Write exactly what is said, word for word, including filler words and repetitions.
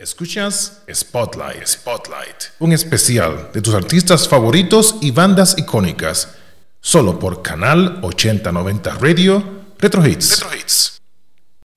Escuchas Spotlight, Spotlight, un especial de tus artistas favoritos y bandas icónicas, solo por Canal ochenta noventa Radio Retro Hits. Retro Hits.